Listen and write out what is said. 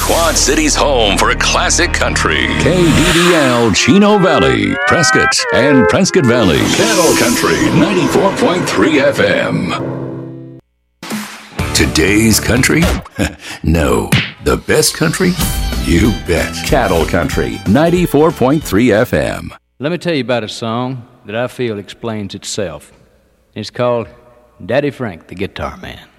Quad City's home for classic country. KDDL Chino Valley, Prescott, and Prescott Valley. Cattle Country 94.3 FM. Today's country? No. The best country? You bet. Cattle Country 94.3 FM. Let me tell you about a song that I feel explains itself. It's called Daddy Frank, the Guitar Man.